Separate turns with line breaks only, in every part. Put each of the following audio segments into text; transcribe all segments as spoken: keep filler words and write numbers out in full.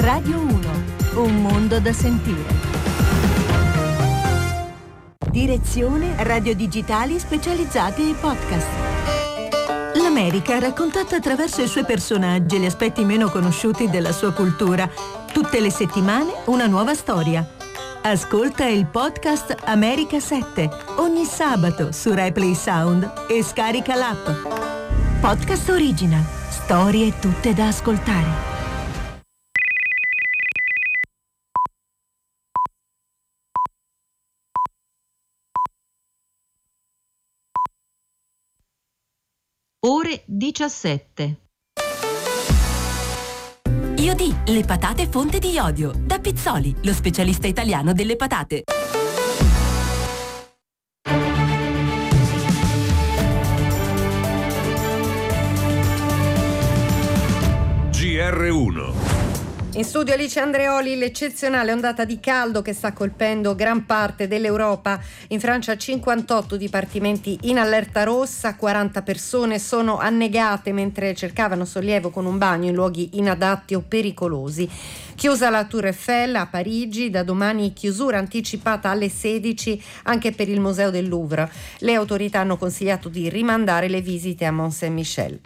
Radio uno, un mondo da sentire. Direzione radio digitali specializzate e podcast. L'America raccontata attraverso i suoi personaggi e gli aspetti meno conosciuti della sua cultura. Tutte le settimane una nuova storia. Ascolta il podcast America sette ogni sabato su RaiPlay Sound e scarica l'app. Podcast Original. Storie tutte da ascoltare.
Ore diciassette.
Iodì, le patate fonte di iodio. Da Pizzoli, lo specialista italiano delle patate.
G R uno.
In studio Alice Andreoli. L'eccezionale ondata di caldo che sta colpendo gran parte dell'Europa. In Francia cinquantotto dipartimenti in allerta rossa, quaranta persone sono annegate mentre cercavano sollievo con un bagno in luoghi inadatti o pericolosi. Chiusa la Tour Eiffel a Parigi, da domani chiusura anticipata alle sedici anche per il Museo del Louvre. Le autorità hanno consigliato di rimandare le visite a Mont Saint-Michel.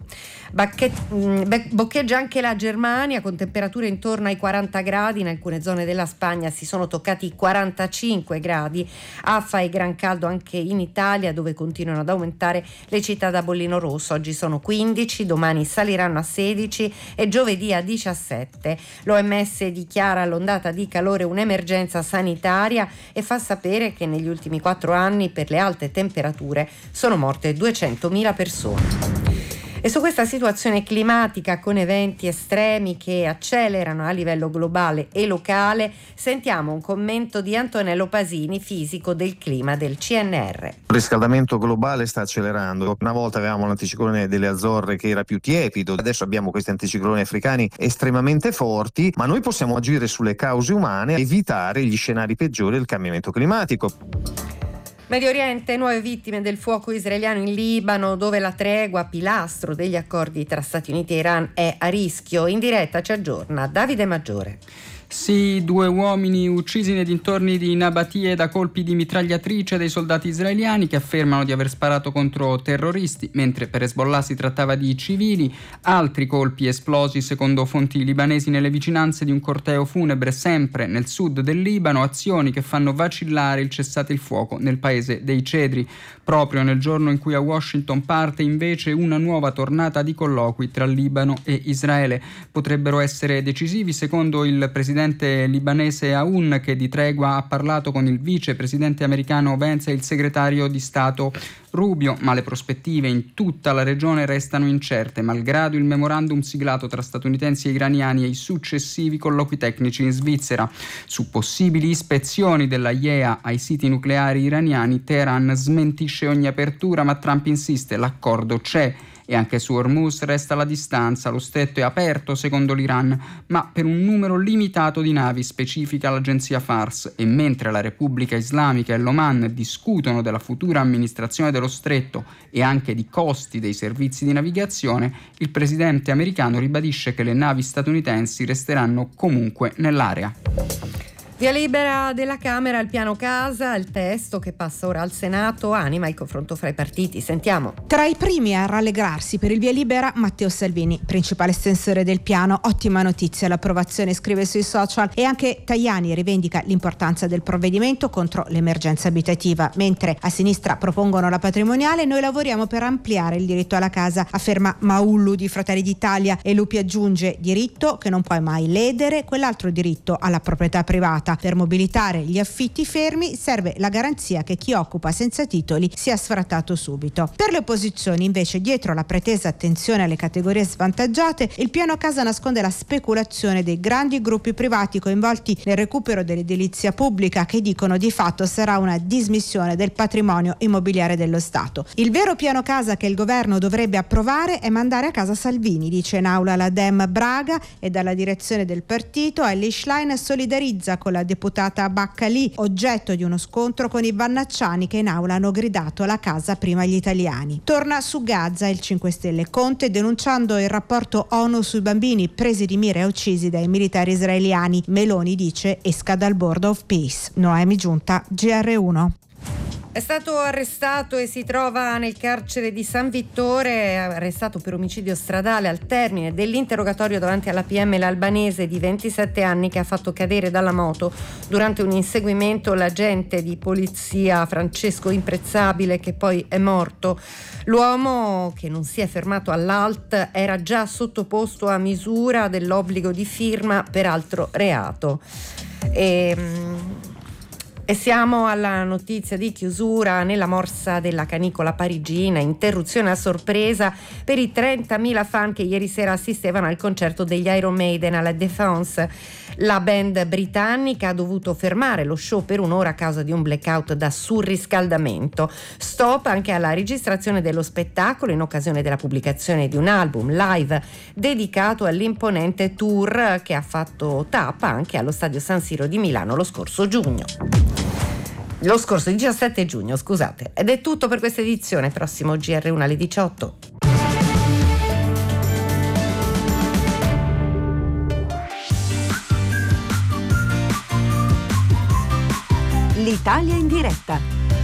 Boccheggia anche la Germania con temperature intorno ai quaranta gradi, in alcune zone della Spagna si sono toccati i quarantacinque gradi. Affa e gran caldo anche in Italia, dove continuano ad aumentare le città da bollino rosso. Oggi sono quindici, domani saliranno a sedici e giovedì a diciassette. L'O M S dichiara l'ondata di calore un'emergenza sanitaria e fa sapere che negli ultimi quattro anni per le alte temperature sono morte duecentomila persone. E su questa situazione climatica con eventi estremi che accelerano a livello globale e locale sentiamo un commento di Antonello Pasini, fisico del clima del C N R.
Il riscaldamento globale sta accelerando. Una volta avevamo l'anticiclone delle Azzorre che era più tiepido, adesso abbiamo questi anticicloni africani estremamente forti, ma noi possiamo agire sulle cause umane e evitare gli scenari peggiori del cambiamento climatico.
Medio Oriente, nuove vittime del fuoco israeliano in Libano, dove la tregua, pilastro degli accordi tra Stati Uniti e Iran, è a rischio. In diretta ci aggiorna Davide Maggiore.
Sì, due uomini uccisi nei dintorni di Nabatie da colpi di mitragliatrice dei soldati israeliani che affermano di aver sparato contro terroristi, mentre per Hezbollah si trattava di civili. Altri colpi esplosi secondo fonti libanesi nelle vicinanze di un corteo funebre sempre nel sud del Libano, azioni che fanno vacillare il cessate il fuoco nel paese dei cedri, proprio nel giorno in cui a Washington parte invece una nuova tornata di colloqui tra Libano e Israele. Potrebbero essere decisivi secondo il presidente libanese Aoun, che di tregua ha parlato con il vicepresidente americano Vance e il segretario di Stato Rubio, ma le prospettive in tutta la regione restano incerte, malgrado il memorandum siglato tra statunitensi e iraniani e i successivi colloqui tecnici in Svizzera. Su possibili ispezioni della I E A ai siti nucleari iraniani, Teheran smentisce ogni apertura, ma Trump insiste, l'accordo c'è. E anche su Hormuz resta la distanza, lo stretto è aperto secondo l'Iran, ma per un numero limitato di navi, specifica l'agenzia Fars. E mentre la Repubblica Islamica e l'Oman discutono della futura amministrazione dello stretto e anche di costi dei servizi di navigazione, il presidente americano ribadisce che le navi statunitensi resteranno comunque nell'area.
Via libera della Camera al piano casa, il testo che passa ora al Senato anima il confronto fra i partiti. Sentiamo.
Tra i primi a rallegrarsi per il via libera Matteo Salvini, principale estensore del piano. Ottima notizia l'approvazione, scrive sui social, e anche Tajani rivendica l'importanza del provvedimento contro l'emergenza abitativa. Mentre a sinistra propongono la patrimoniale, noi lavoriamo per ampliare il diritto alla casa, afferma Maullu di Fratelli d'Italia, e Lupi aggiunge: diritto che non puoi mai ledere quell'altro diritto alla proprietà privata. Per mobilitare gli affitti fermi serve la garanzia che chi occupa senza titoli sia sfrattato subito. Per le opposizioni, invece, dietro la pretesa attenzione alle categorie svantaggiate, il piano casa nasconde la speculazione dei grandi gruppi privati coinvolti nel recupero dell'edilizia pubblica, che dicono di fatto sarà una dismissione del patrimonio immobiliare dello Stato. Il vero piano casa che il governo dovrebbe approvare è mandare a casa Salvini, dice in aula la Dem Braga, e dalla direzione del partito Elly Schlein solidarizza con la la deputata Baccalì, oggetto di uno scontro con i vannacciani che in aula hanno gridato la casa prima gli italiani. Torna su Gaza il cinque Stelle. Conte denunciando il rapporto ONU sui bambini presi di mira e uccisi dai militari israeliani. Meloni dice esca dal Board of Peace. Noemi Giunta, G R uno.
È stato arrestato e si trova nel carcere di San Vittore, arrestato per omicidio stradale al termine dell'interrogatorio davanti alla P M l'albanese di ventisette anni che ha fatto cadere dalla moto durante un inseguimento l'agente di polizia Francesco Imprezzabile, che poi è morto. L'uomo, che non si è fermato all'A L T, era già sottoposto a misura dell'obbligo di firma per altro reato. E... E siamo alla notizia di chiusura. Nella morsa della canicola parigina, interruzione a sorpresa per i trentamila fan che ieri sera assistevano al concerto degli Iron Maiden alla Défense. La band britannica ha dovuto fermare lo show per un'ora a causa di un blackout da surriscaldamento. Stop anche alla registrazione dello spettacolo in occasione della pubblicazione di un album live dedicato all'imponente tour che ha fatto tappa anche allo Stadio San Siro di Milano lo scorso giugno. Lo scorso diciassette giugno, scusate. Ed è tutto per questa edizione. Prossimo G R uno alle diciotto.
L'Italia in diretta.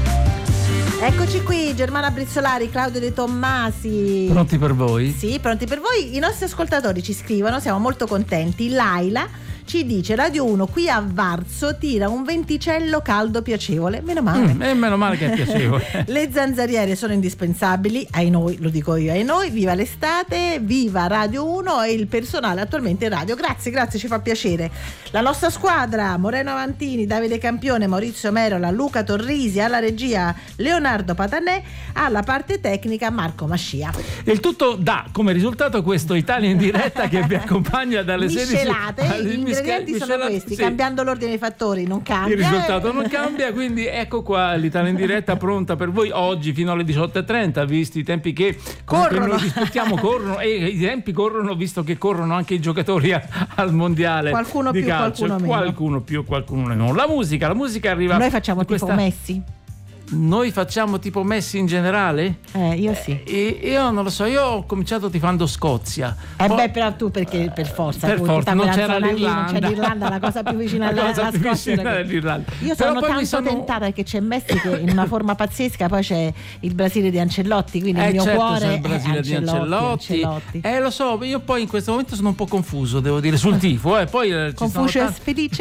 Eccoci qui, Germana Brizzolari, Claudio De Tommasi.
Pronti per voi?
Sì, pronti per voi. I nostri ascoltatori ci scrivono, siamo molto contenti. Laila ci dice: Radio uno qui a Varzo tira un venticello caldo piacevole. Meno male.
Mm, e meno male che è piacevole.
Le zanzariere sono indispensabili, ai noi, lo dico io, ai noi. Viva l'estate, viva Radio uno e il personale attualmente in radio. Grazie, grazie, ci fa piacere. La nostra squadra: Moreno Avantini, Davide Campione, Maurizio Merola, Luca Torrisi, alla regia Leonardo Patanè, alla parte tecnica Marco Mascia.
Il tutto dà come risultato questo Italia in diretta che vi accompagna dalle
miscelate,
sedici.
Gli ingredienti miscelate, sono questi, sì. Cambiando l'ordine dei fattori non cambia.
Il risultato non cambia, quindi ecco qua l'Italia in diretta pronta per voi oggi fino alle diciotto e trenta, visti i tempi che
corrono.
Noi disputiamo, corrono e i tempi corrono, visto che corrono anche i giocatori a, al mondiale.
Qualcuno
di
più,
calcio.
qualcuno meno.
Qualcuno più, qualcuno meno. La musica, la musica arriva.
Noi facciamo tipo
questa...
Messi.
Noi facciamo tipo Messi in generale?
Eh, io sì.
Eh, io non lo so, io ho cominciato tifando Scozia.
Eh
Poi,
beh, però tu perché per forza.
Per forza, non c'era l'Irlanda.
Non c'è l'Irlanda, la cosa più vicina alla, alla
più
Scozia.
Vicina dell'Irlanda.
Io
però
sono tanto
sono...
tentata perché c'è Messi che in una forma pazzesca, poi c'è il Brasile di Ancelotti, quindi
eh,
il mio
certo,
cuore
c'è il Brasile
è
di
Ancelotti,
Ancelotti.
Ancelotti.
Eh lo so, io poi in questo momento sono un po' confuso, devo dire, sul tifo. Eh. Poi, eh,
Confucio
tanti...
e felice?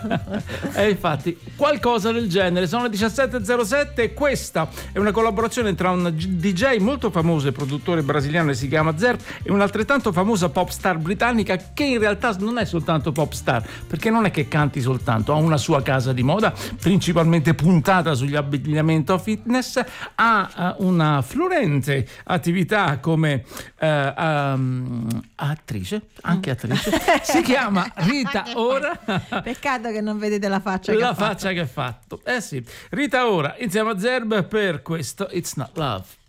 eh, infatti, qualcosa del genere. Sono le diciassette e zero sette e questa è una collaborazione tra un D J molto famoso e produttore brasiliano che si chiama Zerp e un'altrettanto famosa pop star britannica che in realtà non è soltanto pop star, perché non è che canti soltanto, ha una sua casa di moda principalmente puntata sugli abbigliamento fitness, ha uh, una fiorente attività come uh, um, attrice, anche attrice, si chiama Rita Ora.
Peccato che non vedete la faccia che
la
ha
faccia
fatto.
che ha fatto. Eh sì, Rita Ora insieme a Zerb per questo It's Not Love.